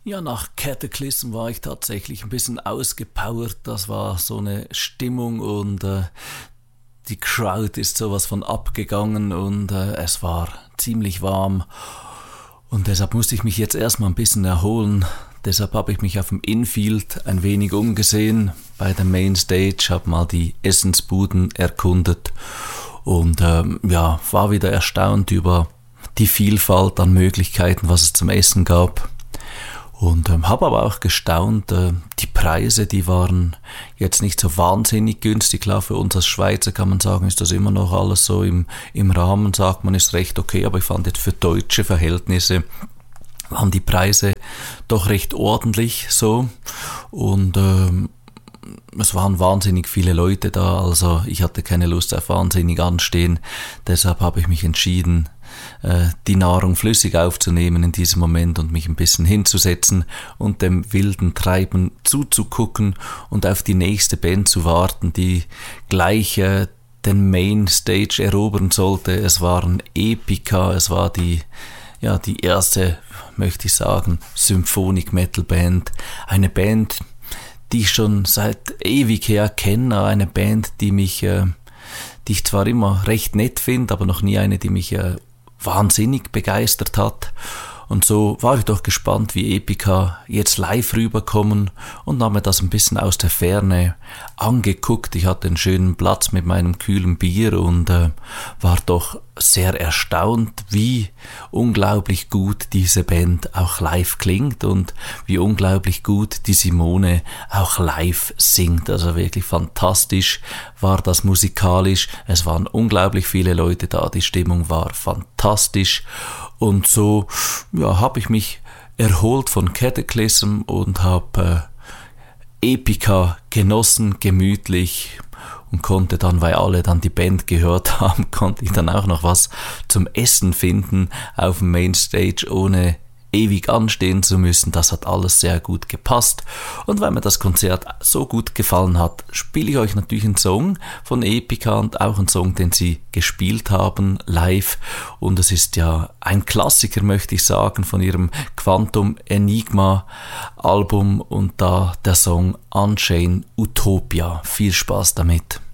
Ja, nach Cataclysm war ich tatsächlich ein bisschen ausgepowert. Das war so eine Stimmung und die Crowd ist sowas von abgegangen und es war ziemlich warm. Und deshalb musste ich mich jetzt erstmal ein bisschen erholen. Deshalb habe ich mich auf dem Infield ein wenig umgesehen bei der Mainstage, habe mal die Essensbuden erkundet und war wieder erstaunt über die Vielfalt an Möglichkeiten, was es zum Essen gab. Und habe aber auch gestaunt, die Preise, die waren jetzt nicht so wahnsinnig günstig. Klar, für uns als Schweizer kann man sagen, ist das immer noch alles so im Rahmen, sagt man, ist recht okay, aber ich fand jetzt für deutsche Verhältnisse waren die Preise doch recht ordentlich so und es waren wahnsinnig viele Leute da, also ich hatte keine Lust auf wahnsinnig anstehen, deshalb habe ich mich entschieden, die Nahrung flüssig aufzunehmen in diesem Moment und mich ein bisschen hinzusetzen und dem wilden Treiben zuzugucken und auf die nächste Band zu warten, die gleich den Mainstage erobern sollte. Es waren Epica, es war die erste, möchte ich sagen, Symphonic Metal Band, eine Band, die ich schon seit ewig her kenne, eine Band, die ich zwar immer recht nett finde, aber noch nie eine, die mich wahnsinnig begeistert hat. Und so war ich doch gespannt, wie Epica jetzt live rüberkommen und habe mir das ein bisschen aus der Ferne angeguckt. Ich hatte einen schönen Platz mit meinem kühlen Bier und war doch sehr erstaunt, wie unglaublich gut diese Band auch live klingt und wie unglaublich gut die Simone auch live singt. Also wirklich fantastisch war das musikalisch. Es waren unglaublich viele Leute da, die Stimmung war fantastisch. Und so habe ich mich erholt von Cataclysm und habe Epica genossen, gemütlich, und konnte dann, weil alle dann die Band gehört haben, konnte ich dann auch noch was zum Essen finden auf dem Mainstage, ohne ewig anstehen zu müssen. Das hat alles sehr gut gepasst. Und weil mir das Konzert so gut gefallen hat, spiele ich euch natürlich einen Song von Epica und auch einen Song, den sie gespielt haben live. Und es ist ja ein Klassiker, möchte ich sagen, von ihrem Quantum Enigma Album und da der Song Unchained Utopia. Viel Spaß damit.